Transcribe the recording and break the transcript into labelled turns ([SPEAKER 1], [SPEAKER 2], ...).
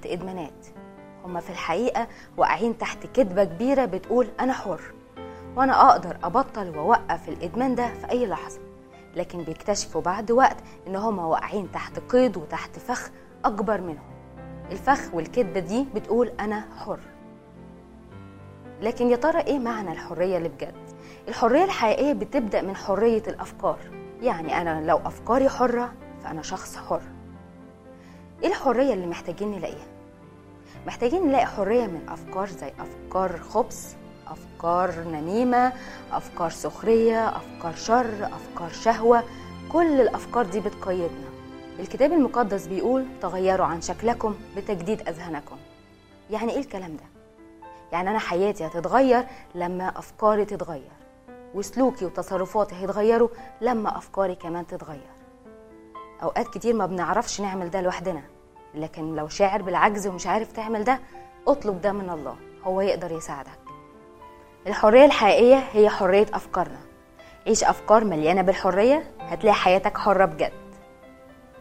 [SPEAKER 1] إدمانات. هما في الحقيقة واقعين تحت كذبة كبيرة بتقول أنا حر وأنا أقدر أبطل وأوقف الإدمان ده في أي لحظة، لكن بيكتشفوا بعد وقت إن هما واقعين تحت قيد وتحت فخ أكبر منهم. الفخ والكذبة دي بتقول أنا حر. لكن يا ترى إيه معنى الحرية اللي بجد؟ الحرية الحقيقية بتبدأ من حرية الأفكار. يعني أنا لو أفكاري حرة فأنا شخص حر. إيه الحرية اللي محتاجين نلاقيها؟ محتاجين نلاقي حرية من أفكار زي أفكار خبث، أفكار نميمة، أفكار سخرية، أفكار شر، أفكار شهوة. كل الأفكار دي بتقيدنا. الكتاب المقدس بيقول تغيروا عن شكلكم بتجديد أذهانكم. يعني إيه الكلام ده؟ يعني أنا حياتي هتتغير لما أفكاري تتغير، وسلوكي وتصرفاتي هيتغيروا لما أفكاري كمان تتغير. أوقات كتير ما بنعرفش نعمل ده لوحدنا، لكن لو شاعر بالعجز ومش عارف تعمل ده، اطلب ده من الله، هو يقدر يساعدك. الحرية الحقيقية هي حرية أفكارنا. عيش أفكار مليانة بالحرية، هتلاقي حياتك حرة بجد.